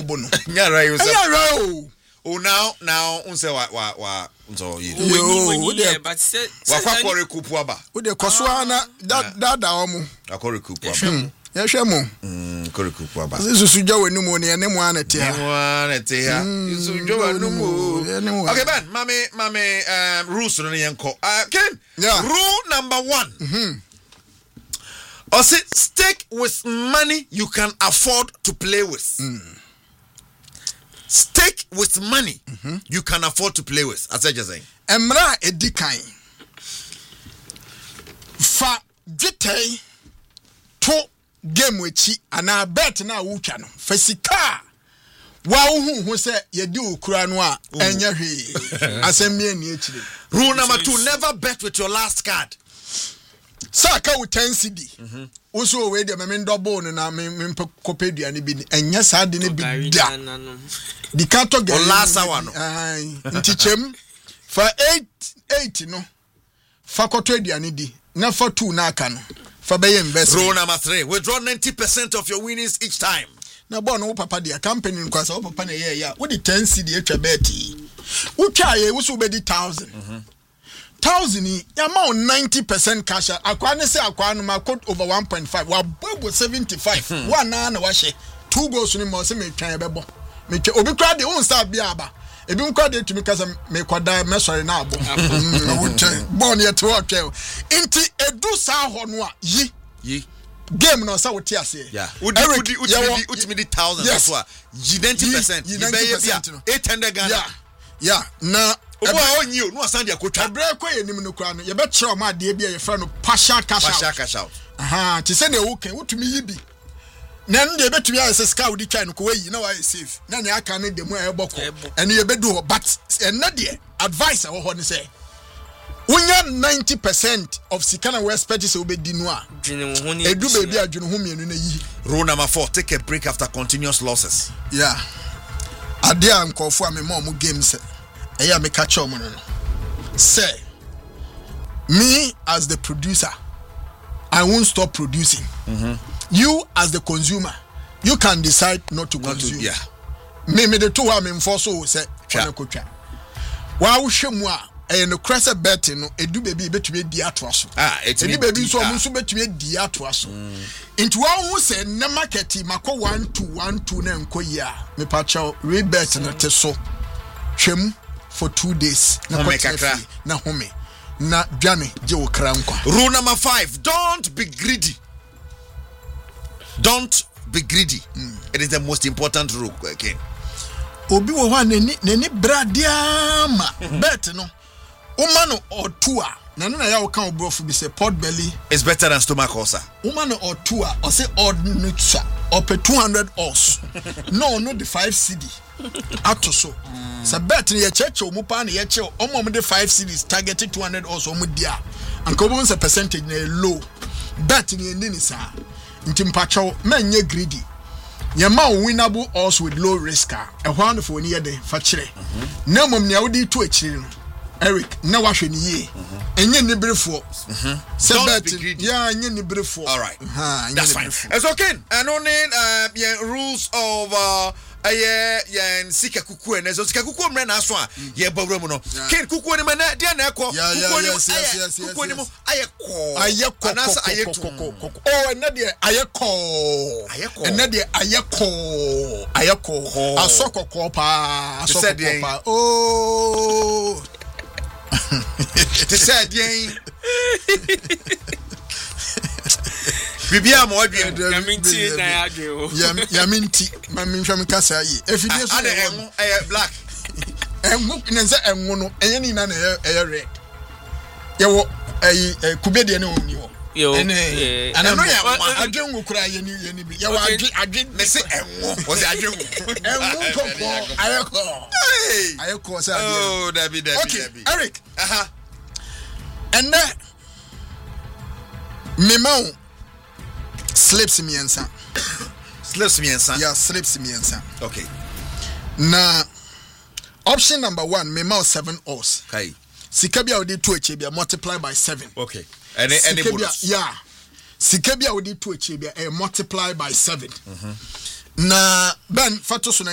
obo no nya right you say oh now unse wa so you but say wa kwa recoup aba wo de koso ana da omo akwa recoup aba ya hwemo ko recoup aba susu dwa wanu mu ne ne mu anete ha susu dwa wanu mu okay Ben mame rules no yenko Ken rule number 1 or stick with money you can afford to play with. Stick with money you can afford to play with. As I just saying. Emra edikan. Fa dwetay to game wechi ana bet na wutwa no. Fa sika wa hu se yedi okura no a enya hwe. Asemi ani akire. Rule number 2, never bet with your last card. Saka u 10 CD. Also we de me double no na me kopedua ne bi enya sa de ne bi da. Di kanto ga last hour no. Ntichem fa 8 no. Fa kotodua ne di. Na fa 2 na aka no. Fa be invest. Rule number 3, withdraw 90% of your winnings each time. Na bo no papa dia company nkwasa wo papa na ye ya. Wo di 10 CD etwa bet. Wo twa ye wo so be di 1000. 1000 yama 90% cash akwa ne say akwa no ma code over 1.5 wa bobo 75 wa na wa hye 2 goals ni mo say me twan bebo me twa obi kra de won start bia aba ebi nkwa de tumi kasa me kwada me sori na abo wo twan bon ye to atwa inti edu sa ho no a yi game no sa wo ti ase udi 1000 so a 90% you be 800 Ghana na obo onyi o no asan dia kotwa abre ko yenim no kra no ye be kire o ma de bia ye fra no partial cash out ti se na ewu kan wotumi yi bi na nde betumi ayese ska odi twa no ko yi na wa safe na ne aka no demu e boko ene ye be do but ene de advice wo ho ne say unya 90% of sikana we expect say obedi no a edu be bia adwunu ho mienu na yi. Rule number 4, take a break after continuous losses. Ade ankofo am mo games eya me catch on no. Say me as the producer I won't stop producing. You as the consumer you can decide not to consume. Me the two am enforce so say na kotwa. Wa wo hwemu a no cresse bet no edu baby betumi di ato aso. Edu baby so mo so betumi di ato aso. Into one who say na market mako 1212 na enkoyi a me pa chaw rebet na te so. Hwem for 2 days na kakra na home na dwane je wo kra nkwa. Rule number 5, don't be greedy. Don't be greedy. It is the most important rule again. Obi wo ho neni bradiama bet no uma no otua na no na ya wo kan obrofu bi say pot belly is better than stomach ulcer. Uma no otua o say odd nutsa up 200 os no the 5 CD ato so sa bet ye cheche omu pa na ye che omo de 5 CDs targeted 200 os omu dia anko bo say percentage na low bet ni ni sa ntimpacho manye greedy. Your man winnable odds with low risk. A wonderful near the factory. No mum near the 2 children. Eric, no washing ye. And yen the brief all right. That's fine. It's okay. And only rules of and sika kuku and so sika kuku mre na so a ye bawramu no ken kuku ni mana dia na ekọ kuku ni mo ayekọ anasa ayetu oh na dia ayekọ na dia ayekọ asokọ pa oh te said yen Bibia mo adwe yaminti na adwe o yaminti mamhwam kasa yi efidie so black enwu nenza enwu no enye ni na red yewo kubedie ne oni wo ene ana no ya adwenwu kura ye ni bi yewo adwe me se enwu wo se adwenwu enwu kokko ayeko se adwe oh dabi okay Eric ene memau slips miensa. Yeah, slips miensa. Okay. Na option number 1, me ma 7 os. Okay. Sikabia odi 2 echebia multiply by 7. Okay. Any bonus? Yeah. Sikabia odi 2 echebia multiply by 7. Na ben fato